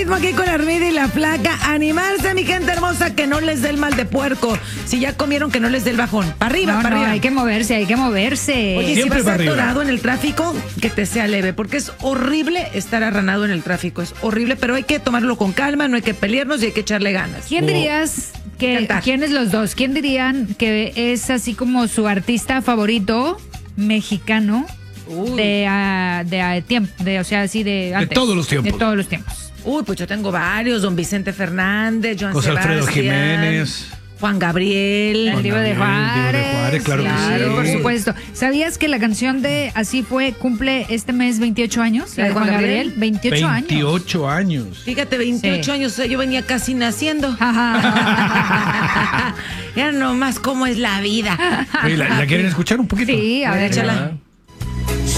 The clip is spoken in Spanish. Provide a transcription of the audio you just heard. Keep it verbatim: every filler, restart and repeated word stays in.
ritmo aquí con Armida y la Flaca. Animarse, mi gente hermosa, que no les dé el mal de puerco. Si ya comieron, que no les dé el bajón. Para arriba, no, para no, arriba. hay que moverse, hay que moverse. Oye, Siempre si vas para atorado arriba. en el tráfico, que te sea leve, porque es horrible estar arranado en el tráfico. Es horrible, pero hay que tomarlo con calma, no hay que pelearnos y hay que echarle ganas. ¿Quién Oh. dirías que, Cantar. quiénes los dos? ¿Quién dirían que es así como su artista favorito mexicano Uy. de, ah, de, ah, tiempo, de, o sea, así de antes? todos los tiempos. De todos los tiempos. Uy, pues yo tengo varios. Don Vicente Fernández, Joan José Alfredo Sebastián, Jiménez. Juan Gabriel. El Divo de Gabriel, el Divo de Juárez. Juárez, claro que claro, sí. por supuesto. ¿Sabías que la canción de Así Fue cumple este mes veintiocho años? La de Juan Gabriel. veintiocho años. veintiocho años. Fíjate, veintiocho Sí. años, o sea, yo venía casi naciendo. Ajá. Ya nomás cómo es la vida. Oye, ¿la, la quieren escuchar un poquito? Sí, a ver, Échala. Ah.